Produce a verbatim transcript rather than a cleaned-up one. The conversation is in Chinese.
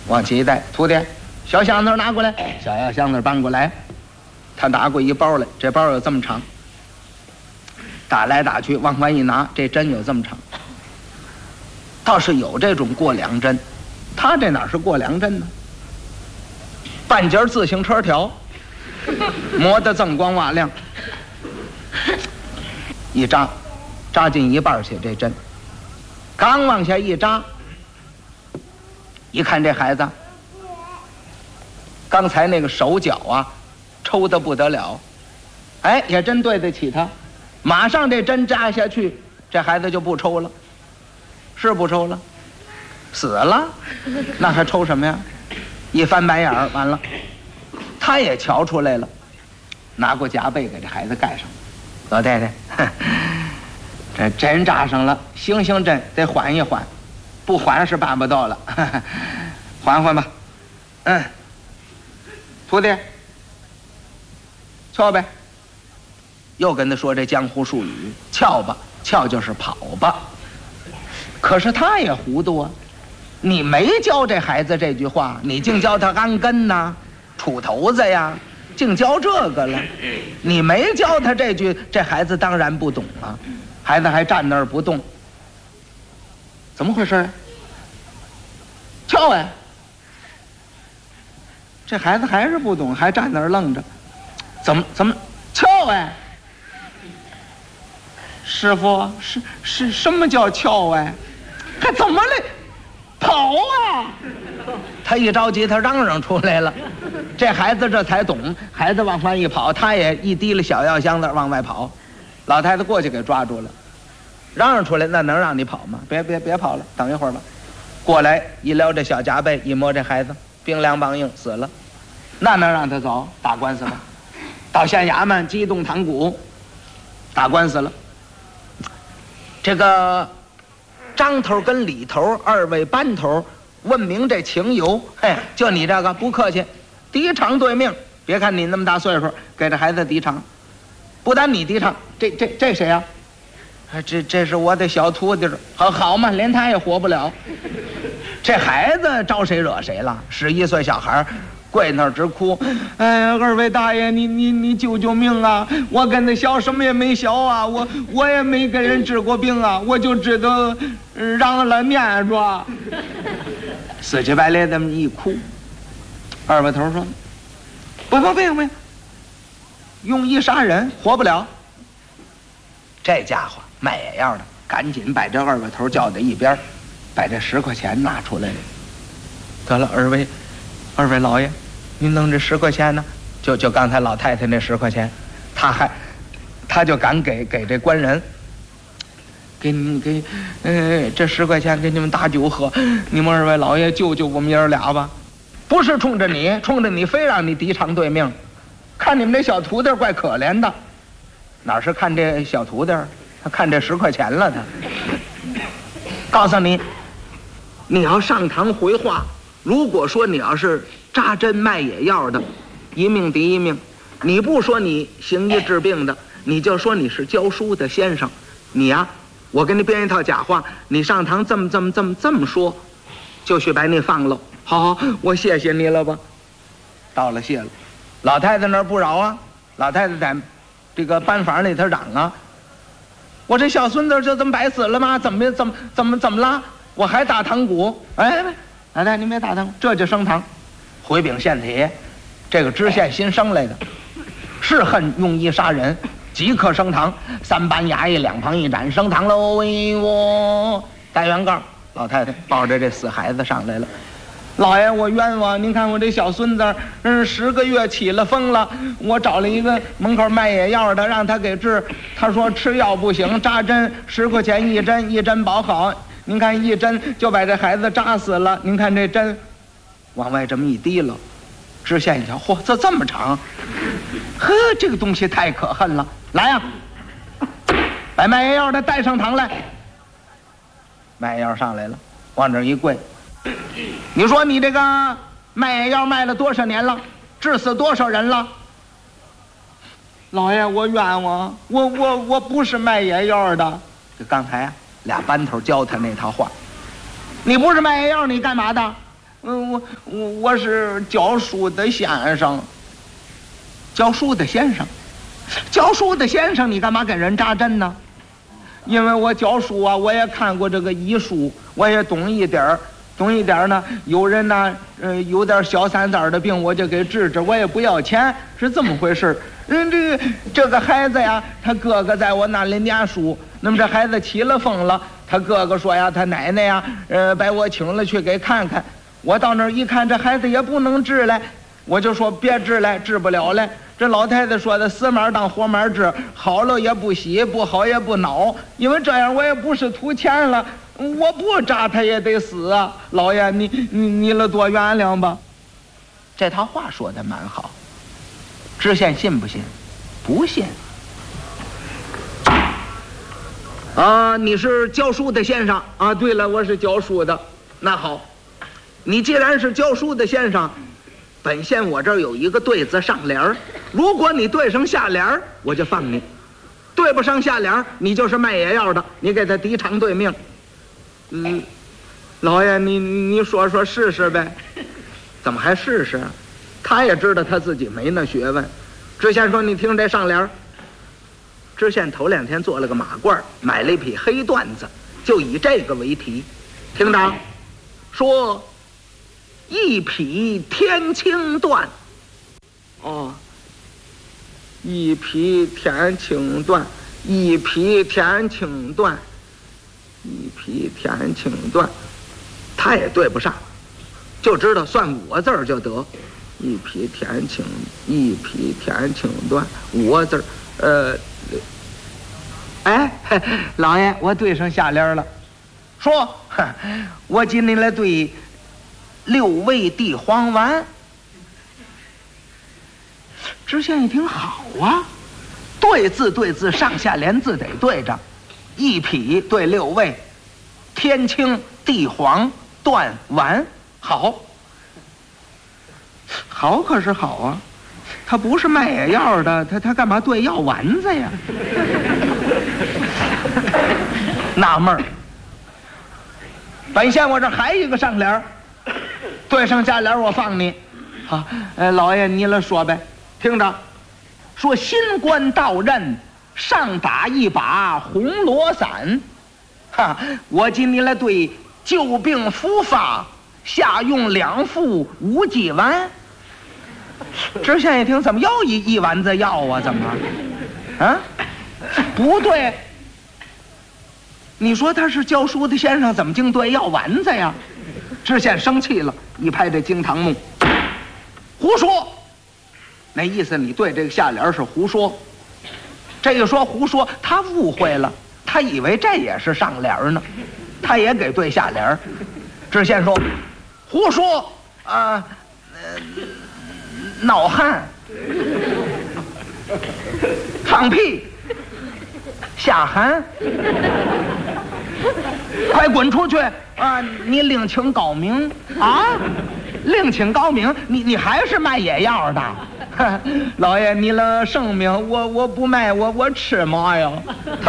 往起一带，徒弟，小箱子拿过来，小药箱子搬过来。他拿过一包来，这包有这么长，打来打去往外一拿，这针有这么长。倒是有这种过梁针，他这哪是过梁针呢？半截自行车条，磨得锃光瓦亮，一扎，扎进一半去，这针刚往下一扎，一看这孩子，刚才那个手脚啊抽得不得了，哎，也真对得起他，马上这针扎下去，这孩子就不抽了，是不抽了，死了，那还抽什么呀？一翻白眼儿，完了，他也瞧出来了，拿过夹被给这孩子盖上。老太太，这针扎上了，行行针得缓一缓，不缓是办不到了，缓缓吧。嗯，徒弟，翘呗。又跟他说这江湖术语，翘吧，翘就是跑吧。可是他也糊涂啊。你没教这孩子这句话，你净教他安根呐、杵头子呀，净教这个了。你没教他这句，这孩子当然不懂啊。孩子还站那儿不动，怎么回事？跳哎！这孩子还是不懂，还站那儿愣着。怎么怎么跳哎？师傅，是是什么叫跳哎？还怎么嘞？跑啊！他一着急，他嚷嚷出来了。这孩子这才懂，孩子往外一跑，他也一提了小药箱子往外跑。老太太过去给抓住了，嚷嚷出来，那能让你跑吗？别别别跑了，等一会儿吧。过来一撩这小夹被，一摸这孩子冰凉梆硬死了，那能让他走？打官司吧，到县衙门激动堂鼓，打官司了。这个张头跟李头二位班头问明这情由，嘿，就你这个不客气，敌偿对命。别看你那么大岁数，给这孩子敌偿，不但你敌偿，这这这谁呀、啊？这这是我的小徒弟，好好嘛，连他也活不了。这孩子招谁惹谁了？十一岁小孩跪那儿直哭，哎呀，二位大爷，你你你救救命啊！我跟他学什么也没学啊，我我也没给人治过病啊，我就知道让了念着。死乞白赖这么一哭，二位头说：“不不不行不行，用医杀人活不了。”这家伙卖野药的，赶紧把这二位头叫到一边，把这十块钱拿出来了。得了，二位二位老爷，您弄这十块钱呢？就就刚才老太太那十块钱，他还他就敢给给这官人，给你给，呃，这十块钱给你们打酒喝，你们二位老爷救救我们爷儿俩吧！不是冲着你，冲着你非让你敌偿对命，看你们这小徒弟怪可怜的，哪是看这小徒弟，他看这十块钱了他。告诉你，你要上堂回话，如果说你要是扎针卖野药的，一命抵一命，你不说你行医治病的，你就说你是教书的先生，你呀、啊，我给你编一套假话，你上堂这么这么这么这么说，就许把你放了。好，我谢谢你了吧。到了谢了，老太太那儿不饶啊，老太太在这个班房里头嚷啊，我这小孙子这怎么白死了吗？怎么怎么怎么怎么了？我还打堂鼓。哎，老太太您别打堂，这就升堂，回禀县帖，这个知县新升来的，是恨用医杀人，即刻升堂，三班衙役两旁一展，升堂喽！哎我带原告，老太太抱着这死孩子上来了。老爷，我冤枉！您看我这小孙子，嗯，十个月起了风了。我找了一个门口卖野药的，让他给治。他说吃药不行，扎针十块钱一针，一针保好。您看一针就把这孩子扎死了。您看这针，往外这么一滴了，知县一瞧，嚯，这这么长，呵，这个东西太可恨了。来呀、啊，把卖野药的带上堂来。卖野药上来了，往这一跪。你说你这个卖野药卖了多少年了？治死多少人了？老爷，我冤枉，我我我不是卖野药的。这刚才啊，俩班头教他那套话。你不是卖野药，你干嘛的？ 嗯，我我我是教书的先生。教书的先生，教书的先生，你干嘛跟人扎针呢？因为我教书啊，我也看过这个医书，我也懂一点儿，懂一点儿呢。有人呢，呃，有点小三蛋的病，我就给治治，我也不要钱，是这么回事。人这这个孩子呀，他哥哥在我那里念书，那么这孩子起了风了，他哥哥说呀，他奶奶呀，呃，把我请了去给看看。我到那儿一看，这孩子也不能治了，我就说别治了，治不了了。这老太太说的死马当活马治，好了也不洗，不好也不恼，因为这样我也不是图钱了，我不扎他也得死啊！老爷，你你你了多原谅吧。这套话说的蛮好，知县信不信？不信。啊，你是教书的先生啊？对了，我是教书的。那好，你既然是教书的先生。本县我这儿有一个对子上联儿，如果你对上下联儿，我就放你；对不上下联儿，你就是卖野药的，你给他抵偿对命。嗯，老爷，你你说说试试呗？怎么还试试？他也知道他自己没那学问。知县说：“你听这上联儿。”知县头两天做了个马褂，买了一匹黑缎子，就以这个为题，听着，说。一匹天青缎，哦，一匹天青缎，一匹天青缎，一匹天青缎，他也对不上，就知道算五个字儿就得。一匹天青，一匹天青缎，五个字儿，呃，哎，老爷，我对上下联了，说，我今天来对。六味地黄丸，知县一听好啊，对字对字，上下联字得对着，一匹对六味，天青地黄断丸，好，好可是好啊，他不是卖野药的，他他干嘛对药丸子呀？纳闷儿，本县我这还一个上联。对上下联我放你，好，呃，老爷你来说呗，听着，说新官到任，上打一把红罗伞，哈，我今天来对旧病复发，下用两副无忌丸。知县一听，怎么又一一丸子药啊？怎么？啊，不对，你说他是教书的先生，怎么净对药丸子呀？知县生气了，一拍这惊堂木，胡说！那意思你对这个下联是胡说。这一说胡说，他误会了，他以为这也是上联呢，他也给对下联。知县说：“胡说啊，呃，闹汉，放屁，下寒。”快滚出去啊！你另请高明啊！另请高明，你你还是卖野药的？老爷，你了圣命，我我不卖，我我吃嘛呀？